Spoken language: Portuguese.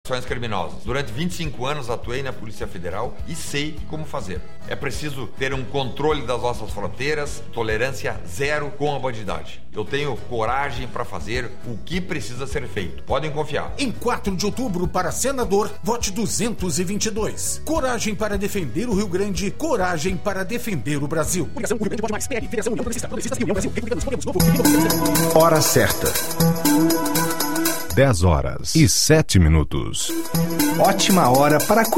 ações criminosas. Durante 25 anos atuei na Polícia Federal e sei como fazer. É preciso ter um controle das nossas fronteiras, tolerância zero com a bandidagem. Eu tenho coragem para fazer o que precisa ser feito. Podem confiar. Em 4 de outubro, para senador, vote 222. Coragem para defender o Rio Grande, coragem para defender o Brasil. Coligação Rio Grande Pode Mais, PL, Federação União Progressistas e União Brasil, Republicanos, Podemos, Novo. Hora certa. 10h07. Ótima hora para